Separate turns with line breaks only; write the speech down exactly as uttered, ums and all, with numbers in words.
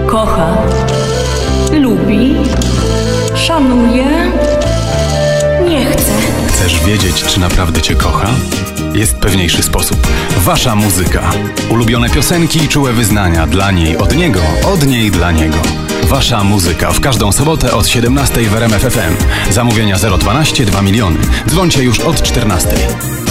Kocha, lubi, szanuje, nie chce.
Chcesz wiedzieć, czy naprawdę cię kocha? Jest pewniejszy sposób. Wasza muzyka. Ulubione piosenki i czułe wyznania dla niej, od niego, od niej dla niego. Wasza muzyka w każdą sobotę od siedemnastej w R M F F M. Zamówienia zero dwanaście dwa miliony. Dzwońcie już od czternastej.